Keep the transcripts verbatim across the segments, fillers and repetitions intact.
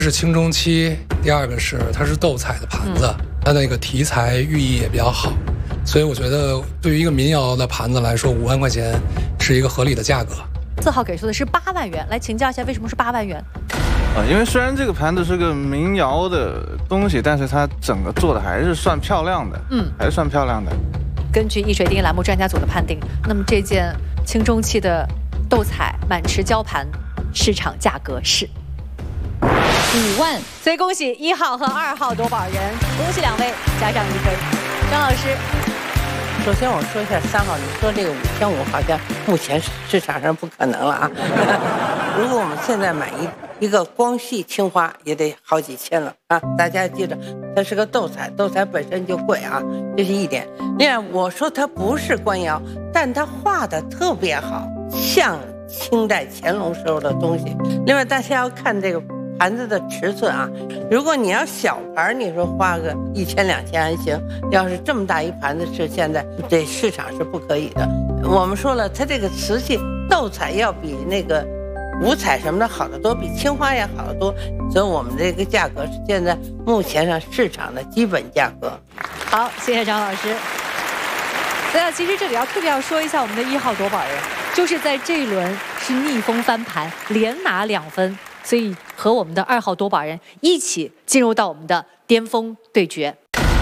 是清中期，第二个是它是斗彩的盘子，嗯、它那个题材寓意也比较好，所以我觉得对于一个民谣的盘子来说，五万块钱是一个合理的价格。 四号给出的是八万元，来请教一下为什么是八万元？ 啊，因为虽然这个盘子是个民谣的东西，但是它整个做的还是算漂亮的，嗯，还是算漂亮的。 根据易水定栏目专家组的判定，那么这件清中期的斗彩满池胶盘市场价格是五万，所以恭喜一号和二号夺宝人，恭喜两位加上一分。张老师， 首先我说一下三号，你说这个五千五好像目前市场上不可能了啊。如果我们现在买一一个光绪青花也得好几千了啊！大家记着，它是个斗彩，斗彩本身就贵啊，这是一点。另外，我说它不是官窑，但它画的特别好，像清代乾隆时候的东西。另外，大家要看这个盘子的尺寸啊，如果你要小盘，你说花个一千两千还行；要是这么大一盘子，是现在这市场是不可以的。我们说了，它这个瓷器斗彩要比那个五彩什么的好得多，比青花也好得多，所以我们这个价格是现在目前上市场的基本价格。 好，谢谢张老师。对啊，其实这里要特别要说一下我们的一号夺宝人，就是在这一轮是逆风翻盘，连拿两分，所以和我们的二号夺宝人一起进入到我们的巅峰对决。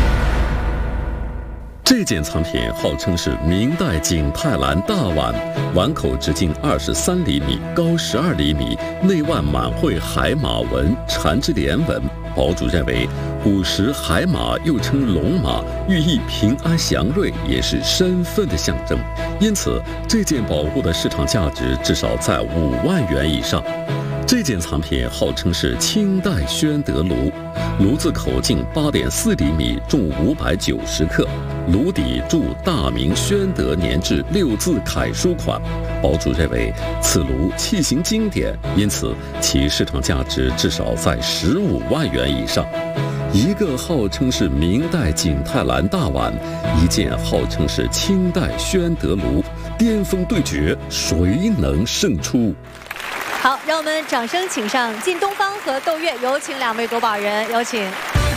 这件藏品号称是明代景泰蓝大碗，碗口直径二十三厘米，高十二厘米，内腕满绘海马纹，缠枝莲纹。宝主认为，古时海马又称龙马，寓意平安祥瑞，也是身份的象征。因此，这件宝物的市场价值至少在五万元以上。这件藏品号称是清代宣德炉，炉子口径八点四厘米，重五百九十克，炉底铸大明宣德年制六字楷书款。宝主认为此炉器型经典，因此其市场价值至少在十五万元以上。一个号称是明代景泰蓝大碗，一件号称是清代宣德炉，巅峰对决，谁能胜出？ 好，让我们掌声请上靳东方和窦月，有请两位夺宝人，有请。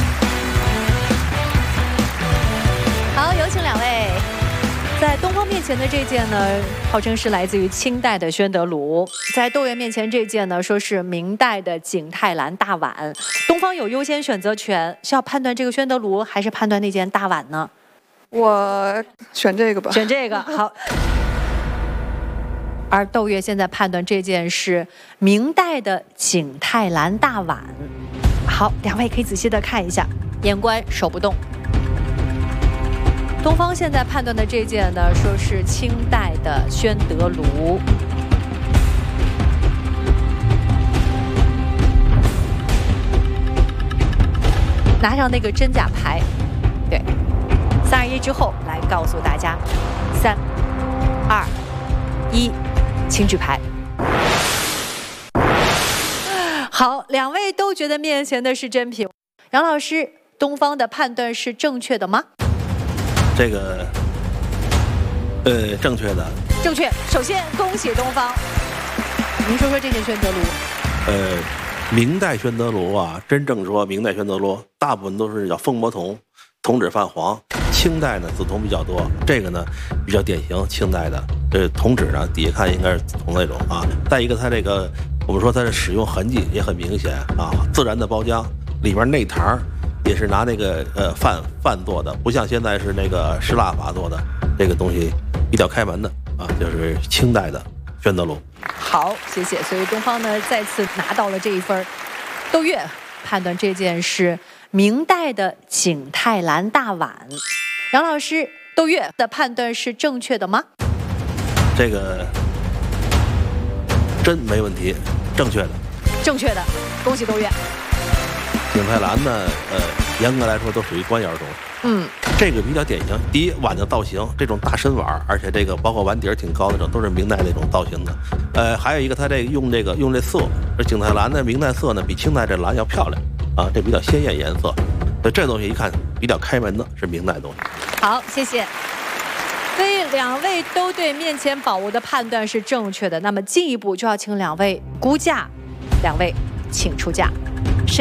好，有请两位。在东方面前的这件呢，号称是来自于清代的宣德炉；在窦月面前这件呢，说是明代的景泰蓝大碗。东方有优先选择权，是要判断这个宣德炉，还是判断那件大碗呢？ 我选这个吧。 选这个，好。而窦月现在判断这件是明代的景泰蓝大碗。好，两位可以仔细的看一下，眼观手不动。东方现在判断的这件呢，说是清代的宣德炉。拿上那个真假牌，对，三二一之后来告诉大家，三二一。请举牌。好，两位都觉得面前的是真品。杨老师，东方的判断是正确的吗？ 这个，呃，正确的。 正确。首先恭喜东方。您说说这件宣德炉。 呃，明代宣德炉啊，真正说明代宣德炉，大部分都是叫封膜铜，铜质泛黄。清代呢，紫铜比较多，这个呢比较典型清代的。这铜纸呢，底下看应该是紫铜那种啊。再一个，它这个我们说它的使用痕迹也很明显啊，自然的包浆，里面内膛也是拿那个呃饭饭做的，不像现在是那个石蜡法做的，这个东西比较开门的啊，就是清代的宣德炉。 好，谢谢。所以东方呢再次拿到了这一分。窦月判断这件是明代的景泰蓝大碗。杨老师，窦月的判断是正确的吗？ 这个真没问题，正确的。 正确的，恭喜窦月。 景泰蓝呢，呃，严格来说都属于官窑中。嗯，这个比较典型。第一，碗的造型，这种大身碗，而且这个包括碗底儿挺高的，这种都是明代那种造型的。呃，还有一个，它这个用这个用这色，这景泰蓝的明代色呢，比清代这蓝要漂亮啊，这比较鲜艳颜色。所以这东西一看比较开门的，是明代东西。 好，谢谢。所以两位都对面前宝物的判断是正确的，那么进一步就要请两位估价，两位请出价。